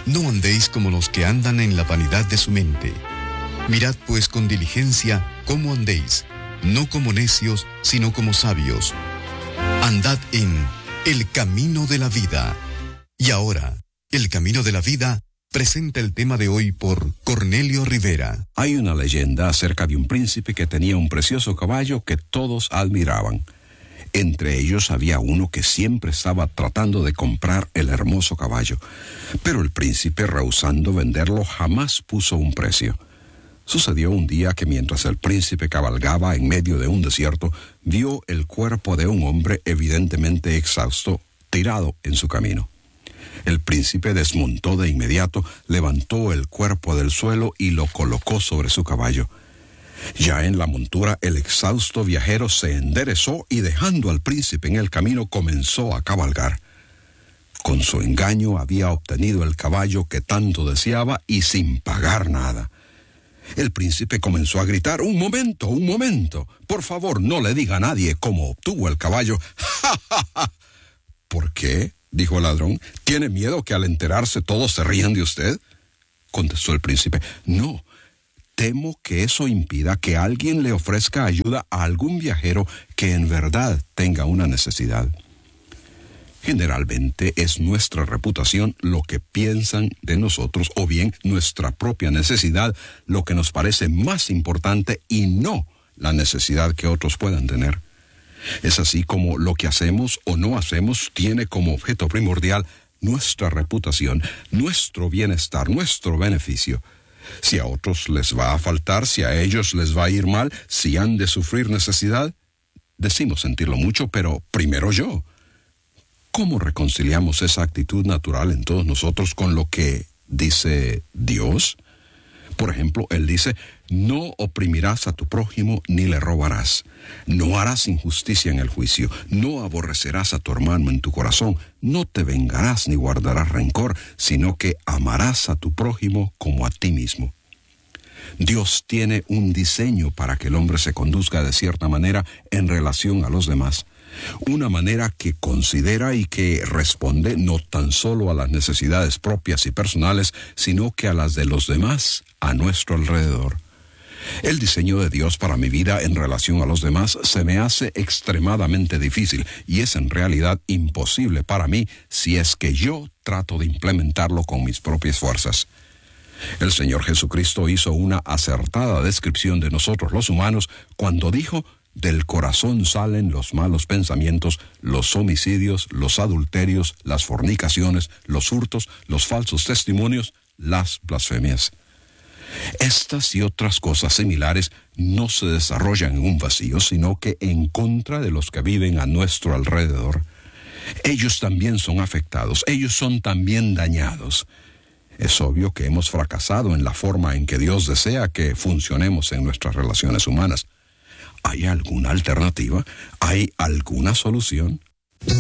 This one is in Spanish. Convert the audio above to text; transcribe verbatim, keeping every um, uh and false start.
No andéis como los que andan en la vanidad de su mente. Mirad pues con diligencia cómo andéis, no como necios, sino como sabios. Andad en el camino de la vida. Y ahora, el camino de la vida presenta el tema de hoy por Cornelio Rivera. Hay una leyenda acerca de un príncipe que tenía un precioso caballo que todos admiraban. Entre ellos había uno que siempre estaba tratando de comprar el hermoso caballo, pero el príncipe, rehusando venderlo, jamás puso un precio. Sucedió un día que mientras el príncipe cabalgaba en medio de un desierto, vio el cuerpo de un hombre evidentemente exhausto, tirado en su camino. El príncipe desmontó de inmediato, levantó el cuerpo del suelo y lo colocó sobre su caballo. Ya en la montura, el exhausto viajero se enderezó y, dejando al príncipe en el camino, comenzó a cabalgar. Con su engaño había obtenido el caballo que tanto deseaba y sin pagar nada. El príncipe comenzó a gritar: «Un momento, un momento. Por favor, no le diga a nadie cómo obtuvo el caballo». «¡Ja, ja, ja!». «¿Por qué?», dijo el ladrón. «¿Tiene miedo que al enterarse todos se rían de usted?». Contestó el príncipe: «No. Temo que eso impida que alguien le ofrezca ayuda a algún viajero que en verdad tenga una necesidad». Generalmente es nuestra reputación lo que piensan de nosotros, o bien nuestra propia necesidad lo que nos parece más importante y no la necesidad que otros puedan tener. Es así como lo que hacemos o no hacemos tiene como objeto primordial nuestra reputación, nuestro bienestar, nuestro beneficio. Si a otros les va a faltar, si a ellos les va a ir mal, si han de sufrir necesidad, decimos sentirlo mucho, pero primero yo. ¿Cómo reconciliamos esa actitud natural en todos nosotros con lo que dice Dios? Por ejemplo, Él dice: «No oprimirás a tu prójimo ni le robarás. No harás injusticia en el juicio. No aborrecerás a tu hermano en tu corazón. No te vengarás ni guardarás rencor, sino que amarás a tu prójimo como a ti mismo». Dios tiene un diseño para que el hombre se conduzca de cierta manera en relación a los demás. Una manera que considera y que responde no tan solo a las necesidades propias y personales, sino que a las de los demás a nuestro alrededor. El diseño de Dios para mi vida en relación a los demás se me hace extremadamente difícil y es en realidad imposible para mí si es que yo trato de implementarlo con mis propias fuerzas. El Señor Jesucristo hizo una acertada descripción de nosotros los humanos cuando dijo: «Del corazón salen los malos pensamientos, los homicidios, los adulterios, las fornicaciones, los hurtos, los falsos testimonios, las blasfemias». Estas y otras cosas similares no se desarrollan en un vacío, sino que en contra de los que viven a nuestro alrededor. Ellos también son afectados, ellos son también dañados. Es obvio que hemos fracasado en la forma en que Dios desea que funcionemos en nuestras relaciones humanas. ¿Hay alguna alternativa? ¿Hay alguna solución?